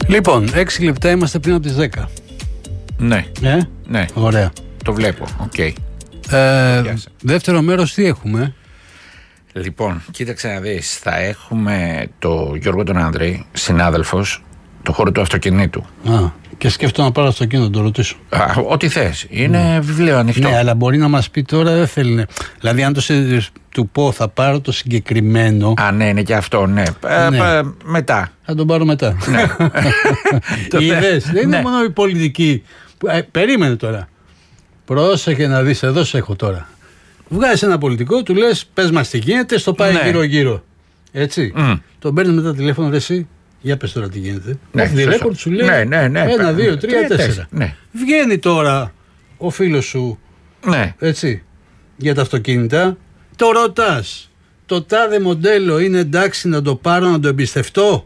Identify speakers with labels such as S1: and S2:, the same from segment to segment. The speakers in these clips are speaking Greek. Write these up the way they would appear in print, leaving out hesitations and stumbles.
S1: Λοιπόν, 6 λεπτά είμαστε πριν από τις 10.
S2: Ναι. Ναι.
S1: Ωραία.
S2: Το βλέπω. Okay.
S1: Δεύτερο μέρος τι έχουμε?
S2: Λοιπόν, κοίταξε να δεις. Θα έχουμε το Γιώργο τον Ανδρή, συνάδελφος, το χώρο του αυτοκινήτου.
S1: Και σκέφτομαι να πάρω αυτοκίνητο να το ρωτήσω.
S2: Ό,τι θες. Είναι βιβλίο ανοιχτό.
S1: Ναι, αλλά μπορεί να μας πει τώρα, δεν θέλει. Δηλαδή, αν του πω θα πάρω το συγκεκριμένο.
S2: Ναι, είναι και αυτό, ναι. Μετά.
S1: Θα τον πάρω μετά.
S2: Ναι.
S1: Είδες, δεν είναι μόνο η πολιτική. Περίμενε τώρα. Πρόσεχε να δεις, εδώ σε έχω τώρα. Βγάζεις ένα πολιτικό, του λες πες μας τι γίνεται, στο πάει γύρω-γύρω. Έτσι. Τον παίρνει μετά τηλέφωνο, εσύ. Για πες τώρα τι γίνεται.
S2: Ναι,
S1: Off σου λέει 1, 2, 3, 4.
S2: Ναι.
S1: Βγαίνει τώρα ο φίλος σου, έτσι, για τα αυτοκίνητα. Το ρωτάς, το τάδε μοντέλο είναι εντάξει να το πάρω, να το εμπιστευτώ?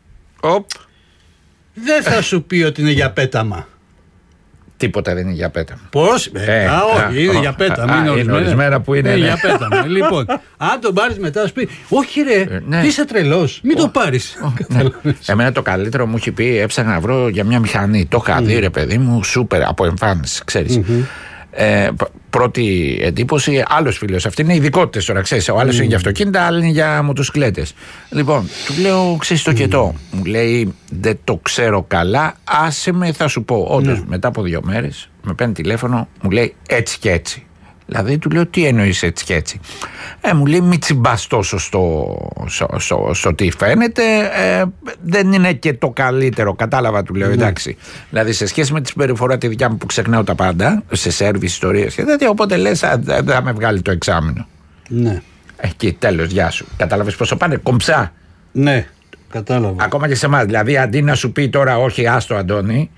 S1: Δεν θα σου πει ότι είναι για πέταμα.
S2: Τίποτα δεν είναι για πέταμα.
S1: Πώς? Όχι, είναι για πέταμα.
S2: Είναι ορισμένα που είναι.
S1: Για πέταμα. Λοιπόν, αν τον πάρεις μετά, σου πει, όχι ρε, τι είσαι τρελός, μην το πάρεις.
S2: Εμένα το καλύτερο μου έχει πει, έψαχνα να βρω για μια μηχανή. Το είχα δει, ρε παιδί μου, σούπερ από εμφάνιση, ξέρεις. Πρώτη εντύπωση, άλλος φίλος. Αυτοί είναι ειδικότητες τώρα, ξέρεις. Ο άλλος είναι για αυτοκίνητα, άλλος είναι για μοτοσυκλέτες. Λοιπόν, του λέω, ξέρεις το κετό. Μου λέει, δεν το ξέρω καλά. Άσε με, θα σου πω. Όντως, μετά από 2 μέρες, με παίρνει τηλέφωνο, μου λέει έτσι και έτσι. Δηλαδή, του λέω, τι εννοείς έτσι και έτσι? Μου λέει, μην τσιμπάς τόσο στο τι φαίνεται. Δεν είναι και το καλύτερο. Κατάλαβα, του λέω, εντάξει. Δηλαδή, σε σχέση με τη συμπεριφορά τη δικιά μου που ξεχνάω τα πάντα, σε σέρβις, ιστορίες και τέτοια, οπότε λες, δεν θα με βγάλει το εξάμηνο.
S1: Ναι.
S2: Εκεί, τέλος, γεια σου. Κατάλαβες πόσο πάνε, κομψά.
S1: Ναι, κατάλαβα.
S2: Ακόμα και σε εμάς. Δηλαδή, αντί να σου πει τώρα, όχι, άστο, Αντώνη,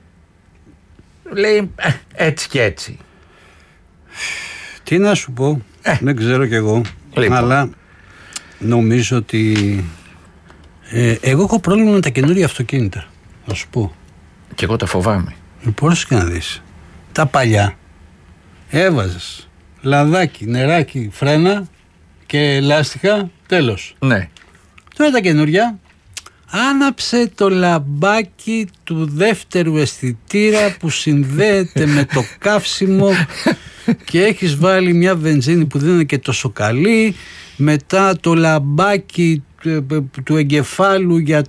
S2: λέει έτσι και έτσι.
S1: Τι να σου πω, δεν ξέρω κι εγώ, λοιπόν. Αλλά νομίζω ότι εγώ έχω πρόβλημα με τα καινούργια αυτοκίνητα, να σου πω.
S2: Και εγώ τα φοβάμαι.
S1: Πώς και να δεις. Τα παλιά έβαζες λαδάκι, νεράκι, φρένα και λάστιχα, τέλος.
S2: Ναι.
S1: Τώρα τα καινούργια, άναψε το λαμπάκι του δεύτερου αισθητήρα που συνδέεται με το καύσιμο και έχεις βάλει μια βενζίνη που δεν είναι και τόσο καλή, μετά το λαμπάκι του εγκεφάλου για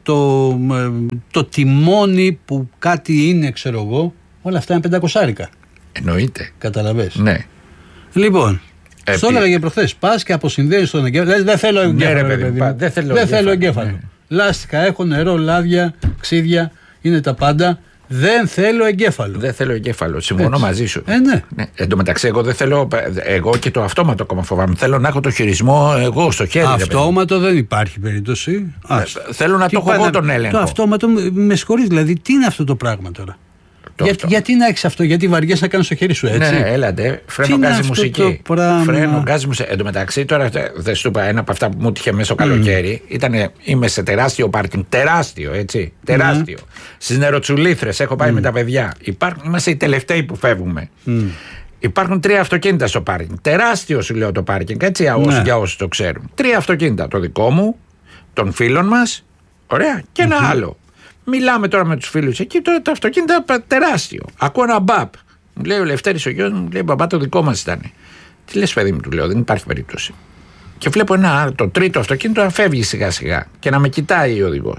S1: το τιμόνι που κάτι είναι, ξέρω εγώ, όλα αυτά είναι 500.
S2: Εννοείται.
S1: Καταλαβες.
S2: Ναι.
S1: Λοιπόν, στο έλεγα για προχθές, πας και αποσυνδέεις τον εγκέφαλο. Δεν θέλω εγκέφαλο, δεν θέλω εγκέφαλο. Ναι. Λάστιχα έχω, νερό, λάδια, ξύδια, είναι τα πάντα. Δεν θέλω εγκέφαλο.
S2: Δεν θέλω εγκέφαλο. Συμφωνώ μαζί σου.
S1: Ναι.
S2: Εν τω μεταξύ, εγώ δεν θέλω. Εγώ και το αυτόματο ακόμα φοβάμαι. Θέλω να έχω το χειρισμό εγώ στο χέρι.
S1: Αυτόματο δεν υπάρχει περίπτωση.
S2: Θέλω να το έχω εγώ τον έλεγχο.
S1: Το αυτόματο, με συγχωρείς, δηλαδή, τι είναι αυτό το πράγμα τώρα? Γιατί να έχεις αυτό, γιατί βαριέσαι να κάνεις το χέρι σου έτσι?
S2: Ναι, έλατε. Φρένο γκάζι μουσική. Φρένο γκάζι μουσική. Εν τω μεταξύ, τώρα δεν σου είπα, ένα από αυτά που μου τύχε μέσα στο καλοκαίρι είμαι σε τεράστιο πάρκινγκ. Τεράστιο, έτσι. Τεράστιο. Στις Νεροτσουλήθρες έχω πάει με τα παιδιά. Είμαστε οι τελευταίοι που φεύγουμε. Υπάρχουν 3 αυτοκίνητα στο πάρκινγκ. Τεράστιο, σου λέω, το πάρκινγκ, έτσι, για όσους το ξέρουν. 3 αυτοκίνητα. Το δικό μου, των φίλων μας, ωραία, και ένα άλλο. Μιλάμε τώρα με τους φίλους εκεί, τώρα το αυτοκίνητο τεράστιο. Ακούω ένα μπαπ. Μου λέει ο Λευτέρης ο γιος μου, λέει μπαμπά, το δικό μας ήταν. Τι λες, παιδί μου, του λέω, δεν υπάρχει περίπτωση. Και βλέπω το τρίτο αυτοκίνητο να φεύγει σιγά σιγά και να με κοιτάει ο οδηγός.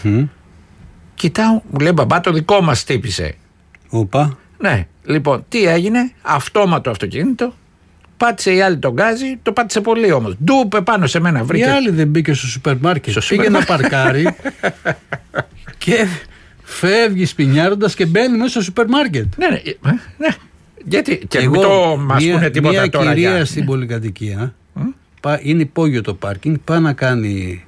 S2: Κοιτάω, μου λέει μπαμπά, το δικό μας χτύπησε.
S1: Οπα.
S2: Ναι, λοιπόν, τι έγινε, αυτόματο αυτοκίνητο. Πάτησε η άλλη τον γκάζι, το πάτησε πολύ όμως. Ντούπε πάνω σε μένα, βρήκε.
S1: Η άλλη δεν μπήκε στο σούπερ μάρκετ. Πήγε να παρκάρει και φεύγει σπινιάροντας και μπαίνει μέσα στο σούπερ μάρκετ.
S2: Ναι. Γιατί και μην το μας πούνε τίποτα τώρα.
S1: Μια κυρία στην πολυκατοικία, είναι υπόγειο το πάρκινγκ, πάει να κάνει.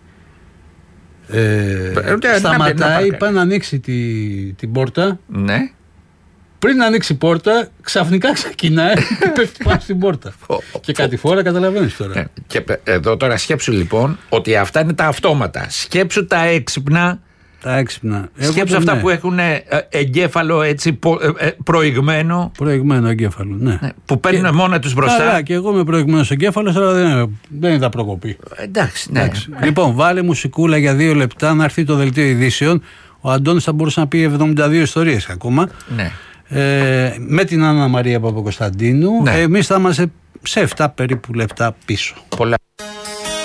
S1: Σταματάει, πάει να ανοίξει την πόρτα.
S2: Ναι.
S1: Πριν να ανοίξει η πόρτα, ξαφνικά ξεκινάει και πέφτει πάνω στην πόρτα. Και κάτι φορά καταλαβαίνεις τώρα.
S2: Και εδώ τώρα σκέψου λοιπόν ότι αυτά είναι τα αυτόματα. Σκέψου τα έξυπνα. Σκέψου αυτά που έχουν εγκέφαλο έτσι προηγμένο.
S1: Προηγμένο εγκέφαλο, ναι.
S2: Που παίρνουν μόνα τους μπροστά.
S1: Καλά, και εγώ είμαι προηγμένος εγκέφαλος, αλλά δεν θα προκοπεί.
S2: Εντάξει.
S1: Λοιπόν, βάλε μουσικούλα για 2 λεπτά να έρθει το δελτίο ειδήσεων. Ο Αντώνης θα μπορούσε να πει 72 ιστορίες ακόμα.
S2: Ναι.
S1: Με την Άννα Μαρία Παπακοσταντίνου. Ναι. Εμείς θα είμαστε σε 7 περίπου λεπτά πίσω.
S2: Πολλά.